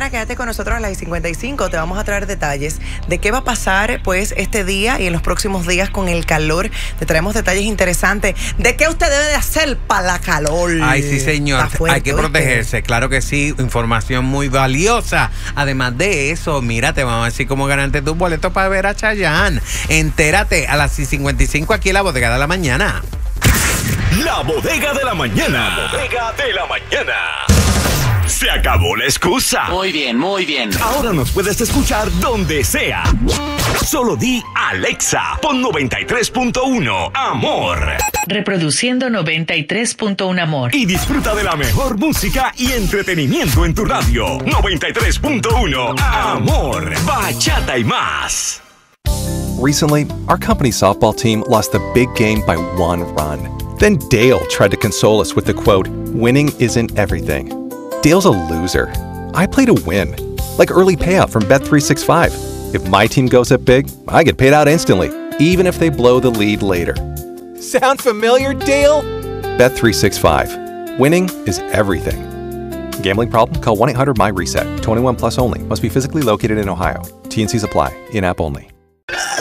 mañana quédate con nosotros a las 55. Te vamos a traer detalles de qué va a pasar pues este día y en los próximos días con el calor. Te traemos detalles interesantes de qué usted debe de hacer para la calor. Ay, sí, señor. Hay que protegerse. Claro que sí. Información muy valiosa. Además de eso, mira, te vamos a decir cómo ganarte tus boletos para ver a Chayanne. Entérate a las 55 aquí en la Bodega de la Mañana. La Bodega de la Mañana. La Bodega de la Mañana. Se acabó la excusa. Muy bien, muy bien. Ahora nos puedes escuchar donde sea. Solo di Alexa, pon 93.1 Amor. Reproduciendo 93.1 Amor. Y disfruta de la mejor música y entretenimiento en tu radio. 93.1 Amor. Bachata y más. Recently, our company softball team lost the big game by 1 run. Then Dale tried to console us with the quote, "Winning isn't everything." Dale's a loser. I play to win. Like early payout from Bet365. If my team goes up big, I get paid out instantly, even if they blow the lead later. Sound familiar, Dale? Bet365. Winning is everything. Gambling problem? Call 1-800-MY-RESET. 21 plus only. Must be physically located in Ohio. T&Cs apply. In-app only.